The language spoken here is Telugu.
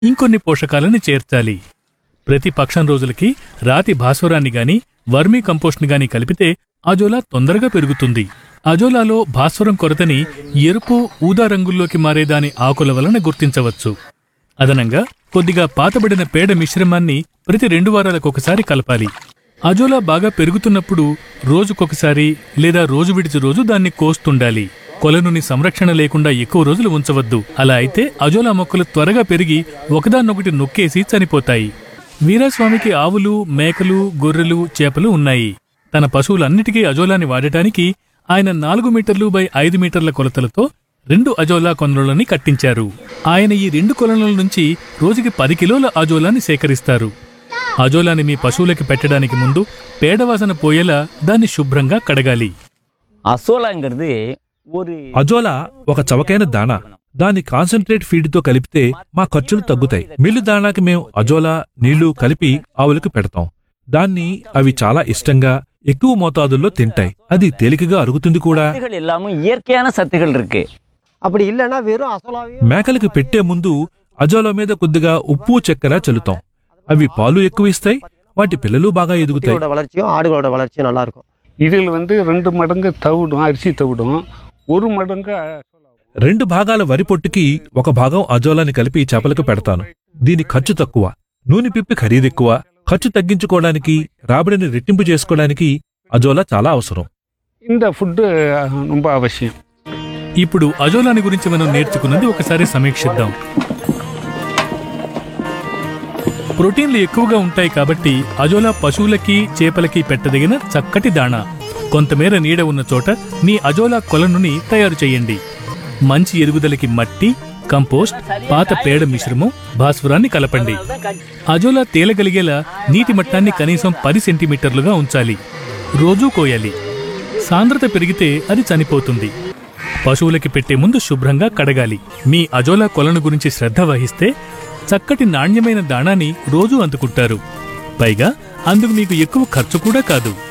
ఇంకొన్ని పోషకాలను చేర్చాలి. ప్రతి పక్షం రోజులకి రాతి భాస్వరాన్ని గాని వర్మీ కంపోస్ట్ని గాని కలిపితే అజోలా తొందరగా పెరుగుతుంది. అజోలాలో భాస్వరం కొరతని ఎరుపు ఊదా రంగుల్లోకి మారేదాని ఆకుల వలన గుర్తించవచ్చు. అదనంగా కొద్దిగా పాతబడిన పేడ మిశ్రమాన్ని ప్రతి 2 వారాలకొకసారి కలపాలి. అజోలా బాగా పెరుగుతున్నప్పుడు రోజుకొకసారి లేదా రోజు విడిచి రోజు దాన్ని కోస్తుండాలి. కొలనుని సంరక్షణ లేకుండా ఎక్కువ రోజులు ఉంచవద్దు. అలా అయితే అజోలా మొక్కలు త్వరగా పెరిగి ఒకదాన్నొకటి నొక్కేసి చనిపోతాయి. వీరాస్వామికి ఆవులు, మేకలు, గొర్రెలు, చేపలు ఉన్నాయి. తన పశువులన్నిటికీ అజోలాని వాడటానికి ఆయన 4 మీటర్లు బై 5 మీటర్ల కొలతలతో 2 అజోలా కొలనులని కట్టించారు. ఆయన ఈ 2 కొలనుల నుంచి రోజుకి 10 కిలోల అజోలాని సేకరిస్తారు. అజోలాని మీ పశువులకి పెట్టడానికి ముందు పేడవాసన పోయేలా దాన్ని శుభ్రంగా కడగాలి. అజోలా ఒక చవకైన దాణా. దాన్ని కాన్సన్ట్రేట్ ఫీడ్తో కలిపితే మా ఖర్చులు తగ్గుతాయి. మిల్లు దాణాకి మేం అజోలా, నీళ్లు కలిపి ఆవులకు పెడతాం. దాన్ని అవి చాలా ఇష్టంగా ఎక్కువ మోతాదుల్లో తింటాయి. అది తేలికగా అరుగుతుంది కూడా. మేకలకు పెట్టే ముందు అజోలా మీద కొద్దిగా ఉప్పు, చక్కెర చల్లుతాం. అవి పాలు ఎక్కువ ఇస్తాయి. వాటి పిల్లలు బాగా ఎదుగుతాయి. இதில் 2 மடங்கு தவிடும், அரிசி தவிடும், 1 மடங்கு 2 భాగాల వరి పొట్టుకి 1 భాగం అజోలాని కలిపి చేపలకు పెడతాను. దీని ఖర్చు తక్కువ, నూనె పిప్పి ఖరీదెక్కువ. ఖర్చు తగ్గించుకోవడానికి, రాబడిని రెట్టింపు చేసుకోవడానికి అజోలా చాలా అవసరం. இந்த ஃபுட்டு ரொம்ப அவசியம். ఇప్పుడు అజోలాని గురించి మనం నేర్చుకున్నది ఒకసారి సమీక్షిద్దాం. ప్రోటీన్లు ఎక్కువగా ఉంటాయి కాబట్టి అజోలా పశువులకి, చేపలకి పెట్టదగిన చక్కటి దాణా. కొంతమేర నీడ ఉన్న చోట మీ అజోలా కొలనుని తయారు చేయండి. మంచి ఎదుగుదలకి మట్టి, కంపోస్ట్, పాత పేడ మిశ్రమం, భాస్వరాన్ని కలపండి. అజోలా తేలగలిగేలా నీటి మట్టాన్ని కనీసం 10 సెంటీమీటర్లుగా ఉంచాలి. రోజూ కోయాలి. సాంద్రత పెరిగితే అది చనిపోతుంది. పశువులకి పెట్టే ముందు శుభ్రంగా కడగాలి. మీ అజోలా కొలను గురించి శ్రద్ధ వహిస్తే చక్కటి నాణ్యమైన దాణాని రోజూ అందుకుంటారు. పైగా అందుకు మీకు ఎక్కువ ఖర్చు కూడా కాదు.